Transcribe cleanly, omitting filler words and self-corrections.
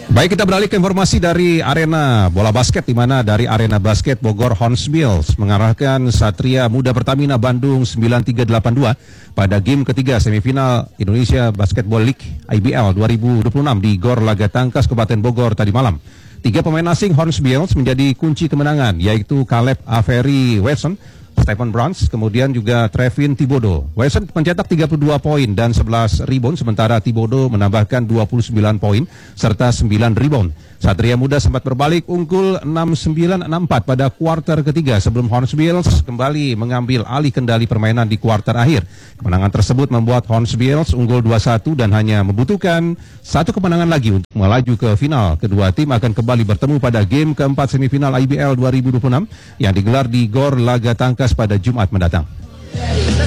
Baik, kita beralih ke informasi dari arena bola basket, di mana dari arena basket Bogor Hornbills mengarahkan Satria Muda Pertamina Bandung 9382 pada game ketiga semifinal Indonesia Basketball League IBL 2026 di GOR Laga Tangkas Kabupaten Bogor tadi malam. 3 pemain asing Hornbills menjadi kunci kemenangan, yaitu Caleb Avery Wesson, Stephen Bruns, kemudian juga Trevin Thibodeau. Wesson mencetak 32 poin dan 11 rebound, sementara Thibodeau menambahkan 29 poin serta 9 rebound. Satria Muda sempat berbalik unggul 69-64 pada kuarter ketiga sebelum Hornbills kembali mengambil alih kendali permainan di kuarter akhir. Kemenangan tersebut membuat Hornbills unggul 2-1 dan hanya membutuhkan satu kemenangan lagi untuk melaju ke final. Kedua tim akan kembali bertemu pada game keempat semifinal IBL 2026 yang digelar di GOR Laga Tangkas pada Jumat mendatang.